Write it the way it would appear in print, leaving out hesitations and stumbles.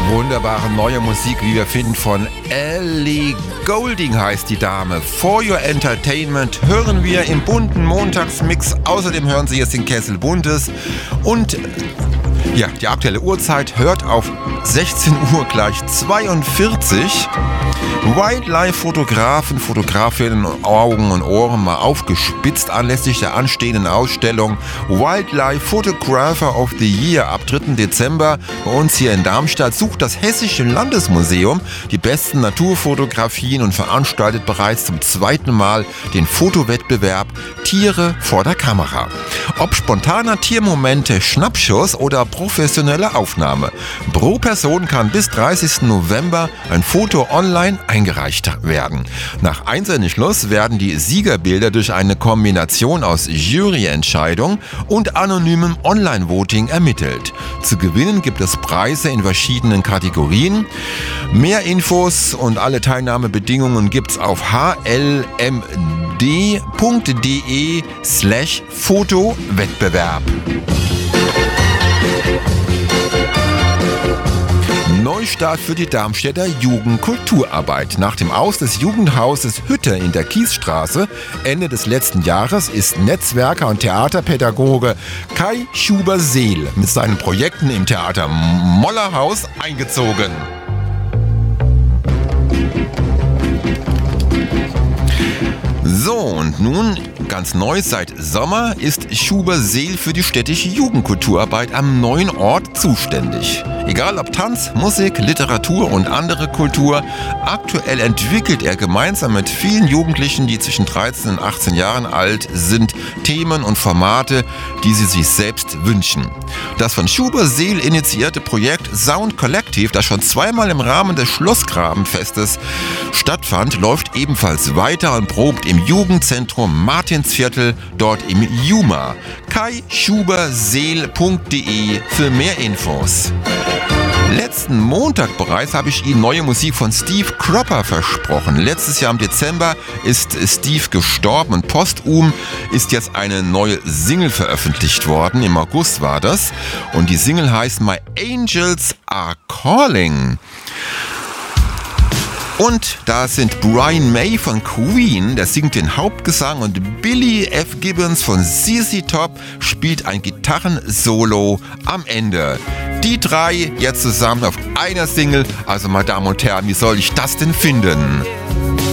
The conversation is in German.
Wunderbare neue Musik, wie wir finden, von Ellie Goulding heißt die Dame. For Your Entertainment hören wir im bunten Montagsmix. Außerdem hören Sie jetzt den Kessel Buntes. Und ja, die aktuelle Uhrzeit hört auf 16 Uhr gleich 42. Wildlife-Fotografen, Fotografinnen, Augen und Ohren mal aufgespitzt anlässlich der anstehenden Ausstellung Wildlife Photographer of the Year ab 3. Dezember bei uns hier in Darmstadt sucht das Hessische Landesmuseum die besten Naturfotografien und veranstaltet bereits zum zweiten Mal den Fotowettbewerb Tiere vor der Kamera. Ob spontaner Tiermomente, Schnappschuss oder professionelle Aufnahme. Pro Person kann bis 30. November ein Foto online eingereicht werden. Nach Einsendeschluss werden die Siegerbilder durch eine Kombination aus Juryentscheidung und anonymem Online-Voting ermittelt. Zu gewinnen gibt es Preise in verschiedenen Kategorien. Mehr Infos und alle Teilnahmebedingungen gibt's auf hlmd.de/Fotowettbewerb. Neustart für die Darmstädter Jugendkulturarbeit. Nach dem Aus des Jugendhauses Hütte in der Kiesstraße Ende des letzten Jahres ist Netzwerker und Theaterpädagoge Kai Schuber-Seel mit seinen Projekten im Theater Mollerhaus eingezogen. So, und nun, ganz neu seit Sommer, ist Schuber-Seel für die städtische Jugendkulturarbeit am neuen Ort zuständig. Egal ob Tanz, Musik, Literatur und andere Kultur, aktuell entwickelt er gemeinsam mit vielen Jugendlichen, die zwischen 13 und 18 Jahren alt sind, Themen und Formate, die sie sich selbst wünschen. Das von Schuber-Seel initiierte Projekt Sound Collective, das schon zweimal im Rahmen des Schlossgrabenfestes stattfand, läuft ebenfalls weiter und probt im Jugendzentrum Martinsviertel, dort im Juma. kaischuberseel.de für mehr Infos. Letzten Montag bereits habe ich Ihnen neue Musik von Steve Cropper versprochen. Letztes Jahr im Dezember ist Steve gestorben und posthum ist jetzt eine neue Single veröffentlicht worden. Im August war das. Und die Single heißt My Angels Are Calling. Und da sind Brian May von Queen, der singt den Hauptgesang, und Billy F. Gibbons von ZZ Top spielt ein Gitarrensolo am Ende. Die drei jetzt zusammen auf einer Single. Also, meine Damen und Herren, wie soll ich das denn finden?